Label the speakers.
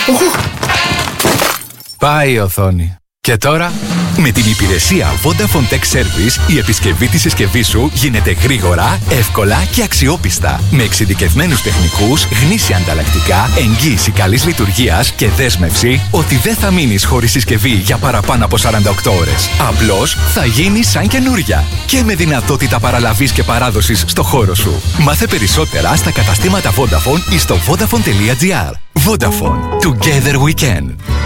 Speaker 1: Πάει η οθόνη. Και τώρα,
Speaker 2: με την υπηρεσία Vodafone Tech Service, η επισκευή της συσκευής σου γίνεται γρήγορα, εύκολα και αξιόπιστα. Με εξειδικευμένους τεχνικούς, γνήσια ανταλλακτικά, εγγύηση καλής λειτουργίας και δέσμευση ότι δεν θα μείνεις χωρίς συσκευή για παραπάνω από 48 ώρες. Απλώς θα γίνει σαν καινούρια. Και με δυνατότητα παραλαβής και παράδοσης στο χώρο σου. Μάθε περισσότερα στα καταστήματα Vodafone ή στο vodafone.gr. Vodafone. Together we can.